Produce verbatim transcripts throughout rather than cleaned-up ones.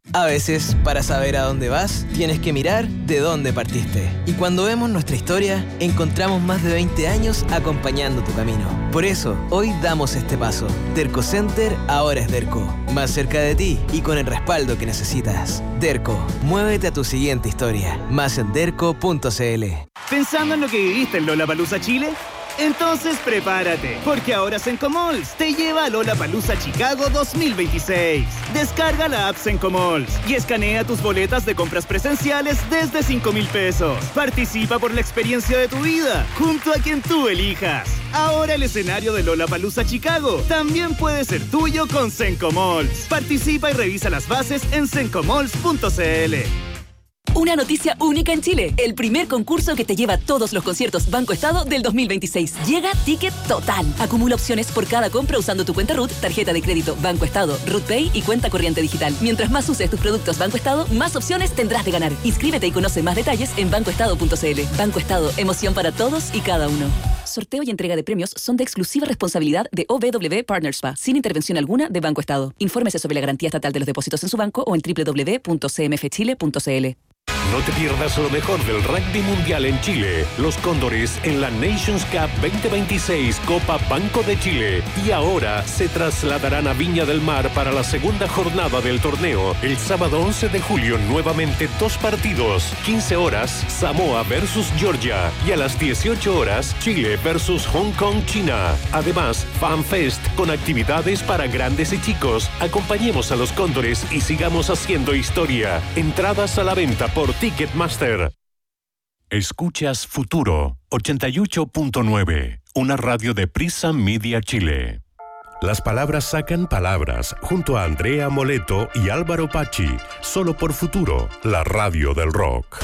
A veces, para saber a dónde vas, tienes que mirar de dónde partiste. Y cuando vemos nuestra historia, encontramos más de veinte años acompañando tu camino. Por eso, hoy damos este paso. Derco Center ahora es Derco. Más cerca de ti y con el respaldo que necesitas. Derco, muévete a tu siguiente historia. Más en derco punto c l. ¿Pensando en lo que viviste en Lollapalooza Chile? Entonces prepárate, porque ahora Sencomalls te lleva a Lollapalooza Chicago dos mil veintiséis. Descarga la app Sencomalls y escanea tus boletas de compras presenciales desde cinco mil pesos. Participa por la experiencia de tu vida, junto a quien tú elijas. Ahora el escenario de Lollapalooza Chicago también puede ser tuyo con Sencomalls. Participa y revisa las bases en sencomalls punto c l. Una noticia única en Chile. El primer concurso que te lleva todos los conciertos Banco Estado del dos mil veintiséis. Llega Ticket Total. Acumula opciones por cada compra usando tu cuenta R U T, tarjeta de crédito Banco Estado, R U T Pay y cuenta corriente digital. Mientras más uses tus productos Banco Estado, más opciones tendrás de ganar. Inscríbete y conoce más detalles en banco estado punto c l. Banco Estado, emoción para todos y cada uno. Sorteo y entrega de premios son de exclusiva responsabilidad de O B W Partners S P A, sin intervención alguna de Banco Estado. Infórmese sobre la garantía estatal de los depósitos en su banco o en doble u doble u doble u punto c m f chile punto c l. No te pierdas lo mejor del rugby mundial en Chile. Los Cóndores en la Nations Cup veinte veintiséis Copa Banco de Chile. Y ahora se trasladarán a Viña del Mar para la segunda jornada del torneo. El sábado once de julio nuevamente dos partidos. quince horas Samoa versus Georgia. Y a las dieciocho horas Chile versus Hong Kong, China. Además, FanFest con actividades para grandes y chicos. Acompañemos a los Cóndores y sigamos haciendo historia. Entradas a la venta por Ticketmaster. Escuchas Futuro ochenta y ocho punto nueve, una radio de Prisa Media Chile. Las palabras sacan palabras, junto a Andrea Moleto y Álvaro Pachi, solo por Futuro, la radio del rock.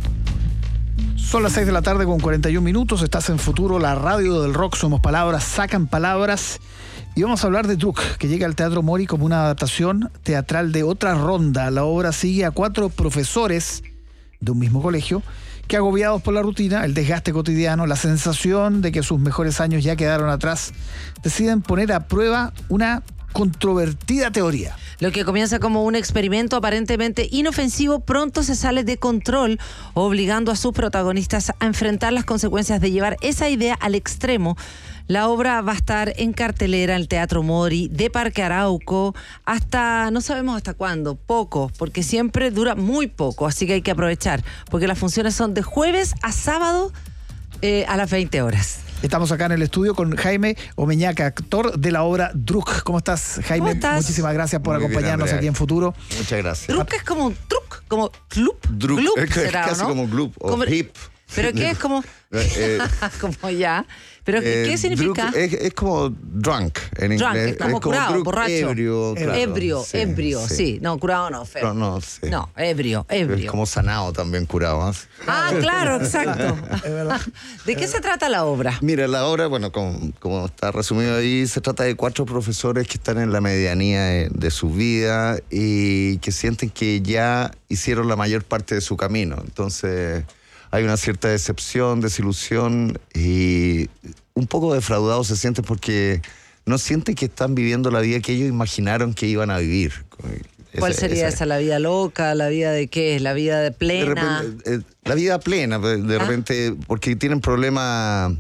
Son las seis de la tarde con cuarenta y un minutos, estás en Futuro, la radio del rock, somos palabras, sacan palabras. Y vamos a hablar de Druk, que llega al Teatro Mori como una adaptación teatral de Otra Ronda. La obra sigue a cuatro profesores de un mismo colegio que, agobiados por la rutina, el desgaste cotidiano, la sensación de que sus mejores años ya quedaron atrás, deciden poner a prueba una controvertida teoría. Lo que comienza como un experimento aparentemente inofensivo pronto se sale de control, obligando a sus protagonistas a enfrentar las consecuencias de llevar esa idea al extremo. La obra va a estar en cartelera en el Teatro Mori de Parque Arauco hasta, no sabemos hasta cuándo, poco, porque siempre dura muy poco, así que hay que aprovechar, porque las funciones son de jueves a sábado eh, a las veinte horas. Estamos acá en el estudio con Jaime Omeñaca, actor de la obra Druk. ¿Cómo estás, Jaime? ¿Cómo estás? Muchísimas gracias por Muy acompañarnos bien, aquí en Futuro. Muchas gracias. Druk es como truc, como club. Druk, Club es, será, casi ¿no? como club o Como- hip. ¿Pero qué es como...? Eh, como ya. ¿Pero eh, qué significa? drunk es, es como drunk en Drunk, inglés. es como curado, drunk, borracho. Ebrio, claro. ebrio, Sí, ebrio, sí. No, curado no, feo. No, no, sí. No, ebrio, ebrio. Es como sanado también curado. ¿eh? Ah, claro, exacto. ¿De qué se trata la obra? Mira, la obra, bueno, como, como está resumido ahí, se trata de cuatro profesores que están en la medianía de, de su vida y que sienten que ya hicieron la mayor parte de su camino. Entonces, hay una cierta decepción, desilusión y un poco defraudados se sienten porque no sienten que están viviendo la vida que ellos imaginaron que iban a vivir. ¿Cuál Esa- sería esa- esa? ¿La vida loca? ¿La vida de qué es? ¿La vida de De plena? repente, eh, la vida plena, de, de Ah. repente, porque tienen problemas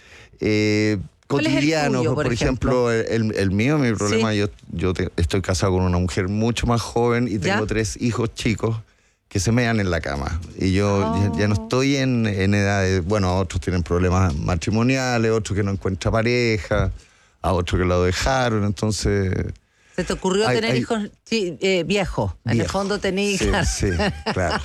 eh, ¿Cuál es el cotidianos. tuyo, por, por ejemplo, el, el mío, mi problema, Sí. yo, yo te- estoy casado con una mujer mucho más joven y tengo ¿Ya? tres hijos chicos que se mean en la cama. Y yo Oh. ya, ya no estoy en, en edad de, bueno, otros tienen problemas matrimoniales, otros que no encuentran pareja, a otros que lo dejaron, entonces... ¿Se te ocurrió Hay- tener hay- hijos sí, eh, viejos? En el Viejo. fondo tenés... Sí, sí, claro.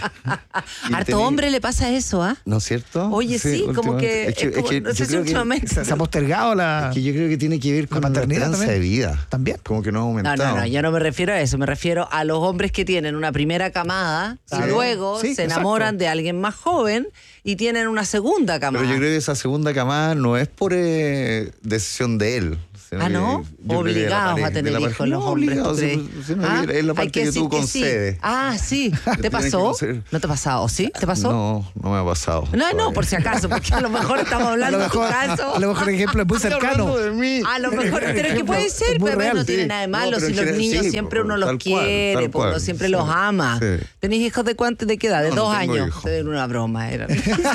Y Harto tení- hombre le pasa eso, ¿ah? ¿No es cierto? Oye, sí, como que... últimamente. es como- no sé yo si creo que- últimamente... Se, se ha postergado la... Es que yo creo que tiene que ver con ¿La la, paternidad esperanza también? de vida. También. Como que no ha No, aumentado. no, no, yo no me refiero a eso, me refiero a los hombres que tienen una primera camada Claro. y luego Sí, se exacto. enamoran de alguien más joven y tienen una segunda camada. Pero yo creo que esa segunda camada no es por eh, decisión de él, sino Ah, que ¿no? yo creo que de la Obligados pareja- a tener de la hijos pareja- los no, hombres, ¿tú obligados, crees? sino- sino Ah, que es la hay parte que, decir tú sí. concedes. Ah, sí. ¿Te Tienes que pasó? conceder. ¿No te ha pasado? ¿Sí? ¿Te pasó? No, no me ha pasado. No, no, todavía. por si acaso, porque a lo mejor estamos A hablando lo de tu mejor, caso. a lo mejor el ejemplo es muy Estoy cercano. hablando de mí. A lo mejor, pero es que ejemplo puede es ser, muy pero real, no tiene sí. nada de No, malo. pero Si en los general, niños sí, siempre po, uno los tal cual, quiere, tal pues uno cual, siempre sí. los ama. Sí. ¿Tenés hijos de cuánto? ¿De qué edad? ¿De No, no dos tengo años? hijos. Era una broma, era.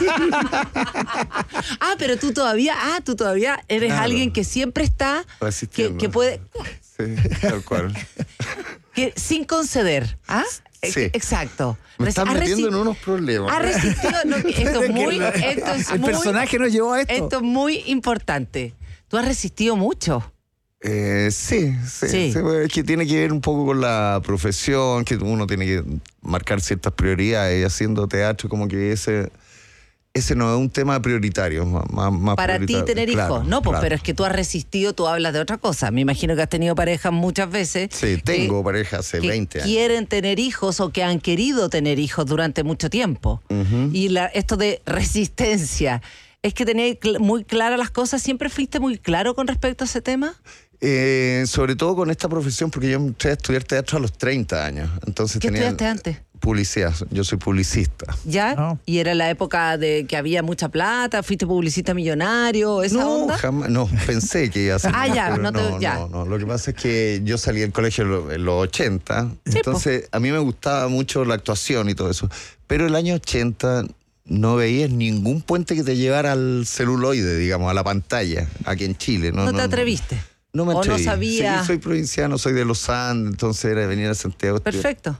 Ah, pero tú todavía, ah, tú todavía eres Claro. alguien que siempre está, que, Resistiendo. que puede, Sí, tal cual. que sin conceder, ¿ah? Sí. E- Exacto. Me Resi- están ha metiendo resi- en unos problemas. Ha resistido, no, esto es muy, esto es El muy, personaje nos llevó a esto. esto es muy importante. Tú has resistido mucho. Eh, sí, sí, Sí. sí, pues, es que tiene que ver un poco con la profesión, que uno tiene que marcar ciertas prioridades y haciendo teatro como que ese ese no es un tema prioritario, más, más más Para ti prioritario. tener Claro, hijos, no, pues, claro. pero es que tú has resistido, tú hablas de otra cosa. Me imagino que has tenido parejas muchas veces. Sí, tengo que- pareja hace que veinte años. quieren tener hijos o que han querido tener hijos durante mucho tiempo. Ujú. Y la, esto de resistencia, es que tenías cl- muy claras las cosas. ¿Siempre fuiste muy claro con respecto a ese tema? Eh, sobre todo con esta profesión, porque yo entré a estudiar teatro a los treinta años. Entonces ¿Qué tenía estudiaste antes? Publicidad, yo soy publicista. ¿Ya? No. ¿Y era la época de que había mucha plata? ¿Fuiste publicista millonario? ¿Esa no, onda? jamás, no, pensé que iba a ser. Ah, ya, pero no te- no, ya. no, no. Lo que pasa es que yo salí del colegio en lo- en los ochenta, Sí, entonces a mí me gustaba mucho la actuación y todo eso. Pero el año ochenta no veías ningún puente que te llevara al celuloide, digamos, a la pantalla, aquí en Chile. No, ¿No te atreviste? No me ¿O no atreví. sabía? Sí, soy provinciano, soy de Los Andes, entonces era venir a Santiago. a estudiar. Perfecto.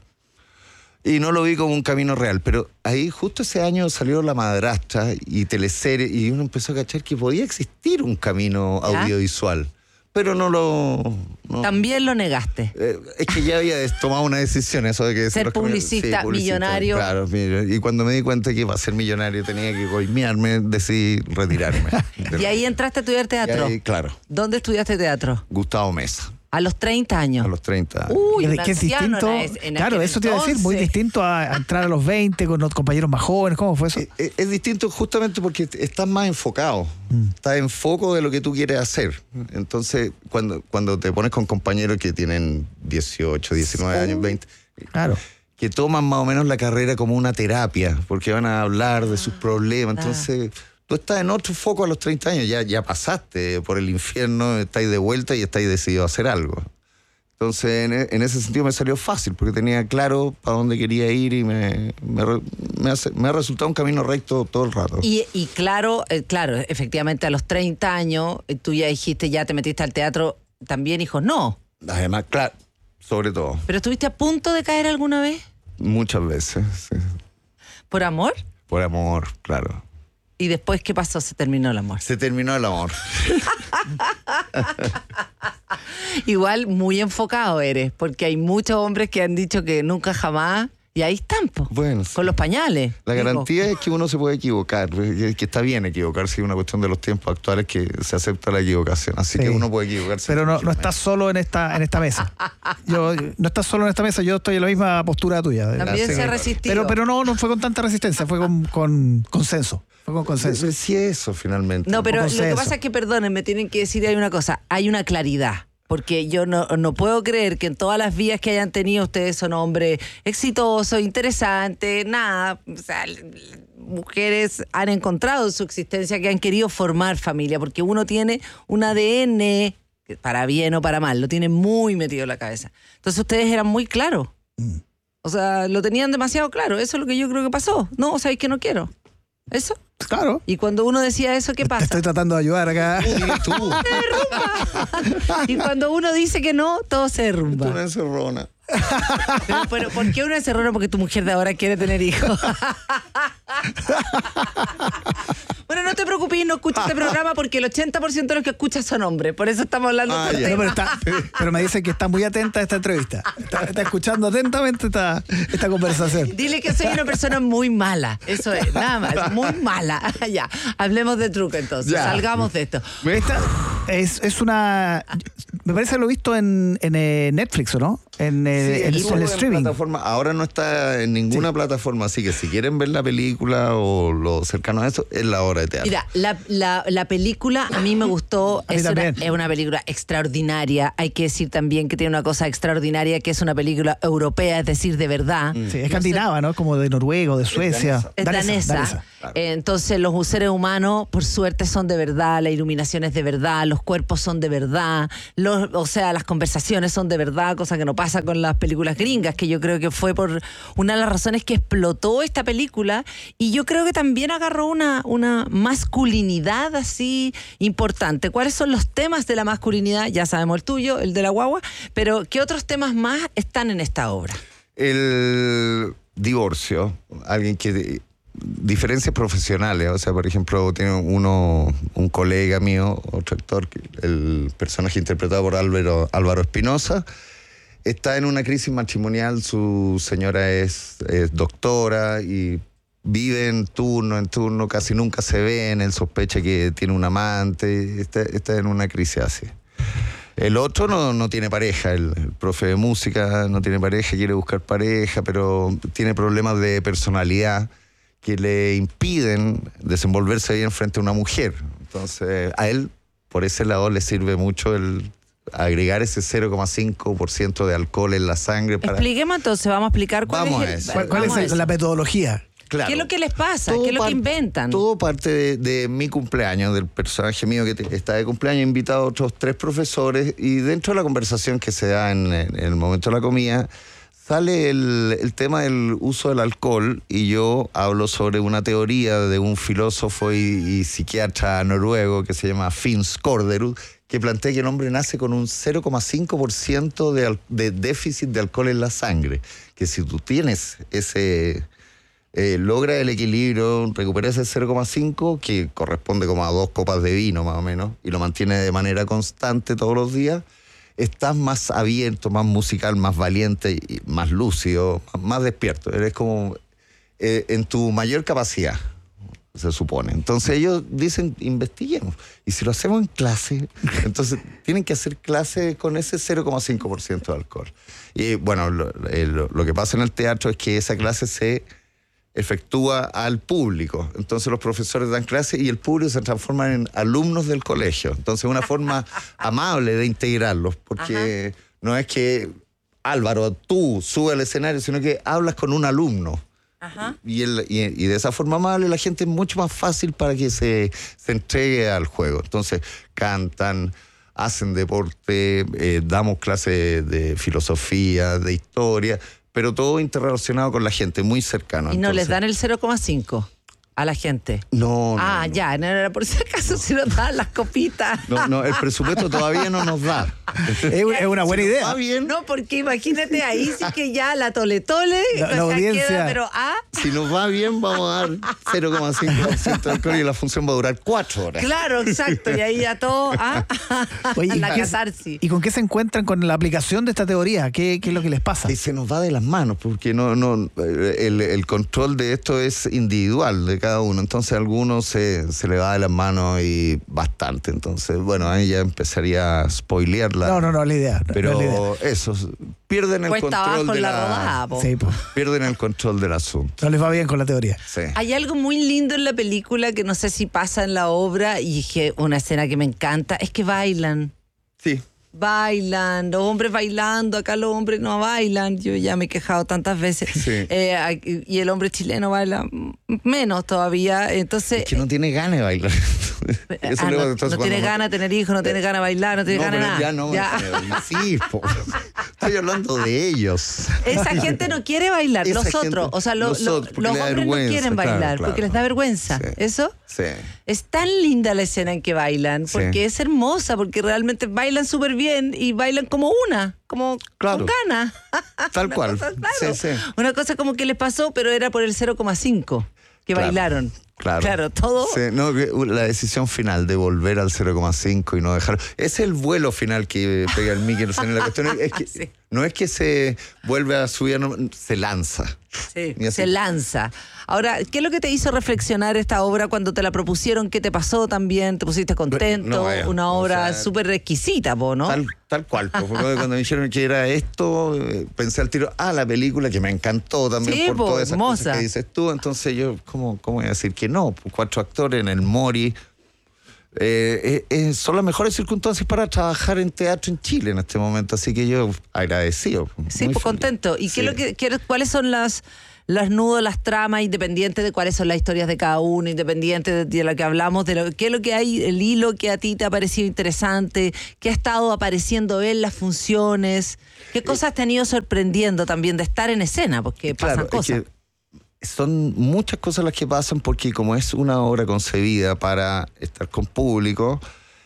Y no lo vi como un camino real, pero ahí justo ese año salió La Madrastra y teleseries y uno empezó a cachar que podía existir un camino ¿Ya? audiovisual, pero no lo... no- También lo negaste. eh, es que ya había des- tomado una decisión eso de que Ser los caminos- publicista, millonario. Claro, mira, y cuando me di cuenta que para ser millonario tenía que coimearme, decidí retirarme. Y ahí entraste a estudiar Y teatro. ahí, claro, ¿Dónde estudiaste teatro? Gustavo Mesa, A los treinta años. a los treinta. Uy, Que- un que es anciano distinto. era ese- en Claro, aquel eso te iba a decir, muy entonces. distinto a, a entrar a los veinte con los compañeros más jóvenes. ¿Cómo fue eso? Eh, eh, Es distinto justamente porque estás más enfocado, estás en foco de lo que tú quieres hacer. Entonces, cuando, cuando te pones con compañeros que tienen dieciocho, diecinueve años, veinte, Claro. que toman más o menos la carrera como una terapia, porque van a hablar de sus problemas. claro. Entonces, tú estás en otro foco a los treinta años, ya, ya pasaste por el infierno, estáis de vuelta y estáis decidido a hacer algo. Entonces, en, e- en ese sentido me salió fácil, porque tenía claro para dónde quería ir y me, me, re- me hace- me ha resultado un camino recto todo el rato. Y, y claro, eh, claro, efectivamente a los treinta años eh, tú ya dijiste, ya te metiste al teatro, también hijos, no. Además, claro, sobre todo, ¿Pero estuviste a punto de caer alguna vez? muchas veces, sí, ¿Por amor? por amor, claro. ¿Y después qué pasó? Se terminó el amor. Se terminó el amor. Igual muy enfocado eres, porque hay muchos hombres que han dicho que nunca jamás, y ahí están, po, Bueno, sí. con los pañales. La Digo, garantía es que uno se puede equivocar, que que está bien equivocarse, es una cuestión de los tiempos actuales que se acepta la equivocación, así Sí. que uno puede equivocarse. Pero no, no tranquilamente. estás solo en esta, en esta mesa. Yo, no estás solo en esta mesa, yo estoy en la misma postura tuya. También Sí. se ha resistido. Pero, pero no, no fue con tanta resistencia, fue con, con consenso. Fue con consenso. Sí, sí, eso finalmente. No, pero lo que consenso. pasa es que, perdonen, me tienen que decir hay una cosa, hay una claridad. Porque yo no, no puedo creer que en todas las vías que hayan tenido ustedes son hombres exitosos, interesantes, nada. O sea, l- l- mujeres han encontrado en su existencia que han querido formar familia, porque uno tiene un A D N, que para bien o para mal, lo tiene muy metido en la cabeza. Entonces ustedes eran muy claros. O sea, lo tenían demasiado claro. Eso es lo que yo creo que pasó. No, sabéis que no quiero. ¿Eso? Claro. Y cuando uno decía eso, ¿qué Te pasa? estoy tratando de ayudar acá. tú, Y cuando uno dice que no, todo se tú derrumba. una encerrona. Pero, pero ¿por qué una encerrona? Porque tu mujer de ahora quiere tener hijos. Bueno, no te preocupes, no escuches este programa porque el ochenta por ciento de los que escuchas son hombres. Por eso estamos hablando Ah, de ya. este No, tema. pero, está, pero me dice que está muy atenta a esta entrevista. Está, está escuchando atentamente esta, esta conversación. Dile que soy una persona muy mala. Eso es, nada más, muy mala. Ya, hablemos de truco entonces. Ya. Salgamos de esto. Esta es, es una. Me parece que lo he visto en, en eh, Netflix, ¿o no? en, eh, Sí, en, estuvo en el en streaming. plataforma. Ahora no está en ninguna Sí. plataforma, así que si quieren ver la película o lo cercano a eso, es la obra de teatro. Mira, la, la, la película a mí me gustó, A mí es una, también. es una película extraordinaria. Hay que decir también que tiene una cosa extraordinaria, que es una película europea, es decir, de verdad. Sí, escandinava, ¿no? Como de Noruega o de Suecia. Es danesa. Claro. Eh, Entonces los seres humanos, por suerte, son de verdad, la iluminación es de verdad, los cuerpos son de verdad, los, o sea, las conversaciones son de verdad, cosa que no pasa con las películas gringas, que yo creo que fue por una de las razones que explotó esta película, y yo creo que también agarró una, una masculinidad así importante. ¿Cuáles son los temas de la masculinidad? Ya sabemos el tuyo, el de la guagua, pero ¿qué otros temas más están en esta obra? El divorcio, alguien que... diferencias profesionales, o sea, por ejemplo, tiene uno, un colega mío, otro actor, el personaje interpretado por Álvaro, Álvaro Espinosa, está en una crisis matrimonial, su señora es, es doctora y vive en turno, en turno, casi nunca se ven, él sospecha que tiene un amante, está, está en una crisis así. El otro no, no tiene pareja, el, el profe de música no tiene pareja, quiere buscar pareja, pero tiene problemas de personalidad que le impiden desenvolverse bien frente a una mujer. Entonces, a él, por ese lado, le sirve mucho el agregar ese cero coma cinco por ciento de alcohol en la sangre. Para... Expliquemos entonces, vamos a explicar cuál Vamos es a el- eso. ¿Cuál, cuál vamos a es eso. la metodología? Claro. ¿Qué es lo que les pasa? Todo ¿Qué es lo que par- inventan? Todo parte de, de mi cumpleaños, del personaje mío que te- está de cumpleaños, he invitado a otros tres profesores y dentro de la conversación que se da en, en el momento de la comida, sale el, el tema del uso del alcohol y yo hablo sobre una teoría de un filósofo y, y psiquiatra noruego que se llama Finn Skårderud, que plantea que el hombre nace con un cero coma cinco por ciento de, al- de déficit de alcohol en la sangre, que si tú tienes ese... Eh, logra el equilibrio, recupera ese cero coma cinco, que corresponde como a dos copas de vino más o menos, y lo mantiene de manera constante todos los días, estás más abierto, más musical, más valiente, y más lúcido, más despierto. Eres como eh, en tu mayor capacidad, se supone. Entonces ellos dicen, investiguemos. Y si lo hacemos en clase, entonces tienen que hacer clase con ese cero coma cinco por ciento de alcohol. Y bueno, lo, lo, lo que pasa en el teatro es que esa clase se efectúa al público. Entonces los profesores dan clase y el público se transforma en alumnos del colegio. Entonces una forma amable de integrarlos, porque Ajá. no es que Álvaro, tú subes al escenario, sino que hablas con un alumno. Ajá. Y, el, y, y de esa forma amable la gente es mucho más fácil para que se, se entregue al juego. Entonces cantan, hacen deporte, eh, damos clases de filosofía, de historia, pero todo interrelacionado con la gente, muy cercano. ¿Y no Entonces, les dan el cero coma cinco a la gente? No, no. Ah, no. ya, no era por si acaso si nos dan las copitas. No, no, el presupuesto todavía no nos da. Es, es una buena Si nos idea. va bien, No, porque imagínate ahí sí que ya la tole tole, La- la o sea, audiencia. queda, pero ah, si nos va bien, vamos a dar cero coma cinco por ciento de alcohol y la función va a durar cuatro horas. claro, exacto, y ahí ya todo, ah, Oye, ¿y la qué- catarsis. ¿Y con qué se encuentran con la aplicación de esta teoría? ¿Qué, qué es lo que les pasa? Y se nos va de las manos, porque no, no, el, el control de esto es individual de cada uno. Entonces a algunos se, se le va de las manos y bastante. Entonces, bueno, ahí ya empezaría a spoilearla. No, no, no, la idea. no, Pero no es la idea. eso, pierden el Cuesta control abajo de la la, rodada, po. Sí, pues. pierden el control del asunto. No les va bien con la teoría. Sí. Hay algo muy lindo en la película que no sé si pasa en la obra y que una escena que me encanta es que bailan. Sí. Bailan, los hombres bailando, acá los hombres no bailan, yo ya me he quejado tantas veces. Sí. Eh, aquí- y el hombre chileno baila menos todavía, entonces... Es que no tiene ganas de bailar. Eso ah, luego, no, entonces, no tiene cuando- ganas de tener hijos, no tiene ganas de bailar, no tiene No, ganas de pero nada. ya no. Ya. Sí, po. Estoy hablando de ellos. Esa gente no quiere bailar, Esa los gente- otros, o sea, lo- los lo- otros, porque los le da hombres no vergüenza, quieren claro, bailar claro. porque les da vergüenza. Sí. ¿Eso? Sí. Es tan linda la escena en que bailan, Sí. porque es hermosa, porque realmente bailan súper bien y bailan como una, como Claro. con ganas. Tal Una cual. cosa, claro. Sí, sí. Una cosa como que les pasó, pero era por el cero coma cinco que Claro. bailaron. Claro, claro, todo. Sí, no, la decisión final de volver al cero coma cinco y no dejarlo. Es el vuelo final que pega el Mikkelsen. La cuestión es que sí. No es que se vuelve a subir, no, se lanza. Sí, se lanza. Ahora, ¿qué es lo que te hizo reflexionar esta obra cuando te la propusieron? ¿Qué te pasó también? ¿Te pusiste contento? No, vaya, una obra súper exquisita, ¿no? Tal, tal cual. Cuando me dijeron que era esto, pensé al tiro, ah, la película que me encantó también, sí, por po, todas esas hermosa. Cosas que dices tú. Entonces yo, ¿cómo, cómo voy a decir que no? Cuatro actores en el Mori. Eh, eh, son las mejores circunstancias para trabajar en teatro en Chile en este momento, así que yo agradecido. Sí, pues contento. ¿Y sí. qué es lo que, qué, cuáles son las, las nudos, las tramas, independientes de cuáles son las historias de cada uno, independientes de, de lo que hablamos, de lo, qué es lo que hay, el hilo que a ti te ha parecido interesante, qué ha estado apareciendo en las funciones, qué cosas te han ido sorprendiendo también de estar en escena, porque pasan claro, cosas? Es que son muchas cosas las que pasan porque como es una obra concebida para estar con público,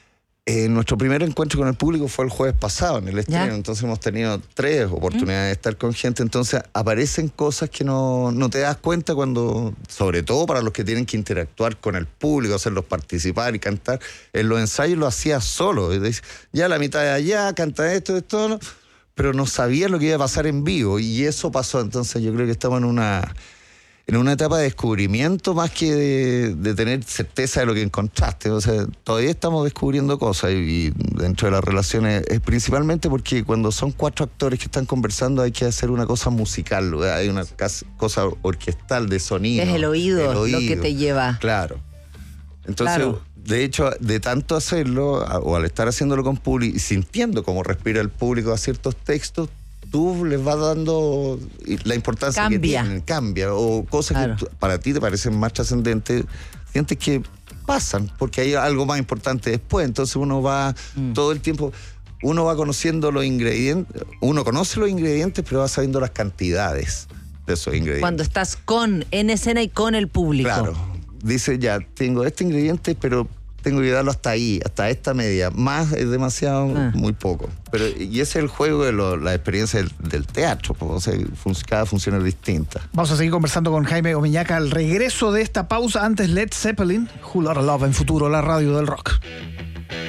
eh, nuestro primer encuentro con el público fue el jueves pasado en el estreno, ¿ya? Entonces hemos tenido tres oportunidades ¿Mm? de estar con gente, entonces aparecen cosas que no, no te das cuenta cuando, sobre todo para los que tienen que interactuar con el público, hacerlos participar y cantar. En los ensayos lo hacía solo, ya la mitad de allá, canta esto, esto, ¿no? Pero no sabía lo que iba a pasar en vivo y eso pasó, entonces yo creo que estamos en una... en una etapa de descubrimiento más que de, de tener certeza de lo que encontraste. O sea, todavía estamos descubriendo cosas y, y dentro de las relaciones, es principalmente porque cuando son cuatro actores que están conversando hay que hacer una cosa musical, hay una cosa orquestal de sonido. Es el oído, el oído lo que te lleva. Claro. Entonces, claro. De hecho, de tanto hacerlo, o al estar haciéndolo con público y sintiendo cómo respira el público a ciertos textos, tú les vas dando la importancia cambia. que tienen, cambia, o cosas claro. que tú, para ti te parecen más trascendentes, sientes que pasan, porque hay algo más importante después, entonces uno va mm. todo el tiempo, uno va conociendo los ingredientes, uno conoce los ingredientes, pero va sabiendo las cantidades de esos ingredientes. Cuando estás con, en escena y con el público. Claro, dice ya, tengo este ingrediente, pero tengo que darlo hasta ahí, hasta esta media. Más es demasiado, ah. muy poco. Pero, y ese es el juego de lo, la experiencia del, del teatro. O sea, fun, cada función es distinta. Vamos a seguir conversando con Jaime Omiñaca al regreso de esta pausa. Antes, Led Zeppelin, Whole Lotta Love en Futuro, la radio del rock.